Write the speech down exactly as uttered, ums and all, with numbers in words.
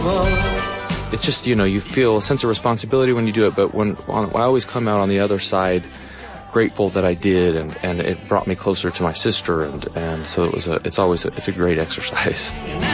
It's just, you know, you feel a sense of responsibility when you do it, but when, when I always come out on the other side grateful that I did, and, and it brought me closer to my sister, and, and so it was a, it's always a, it's a great exercise.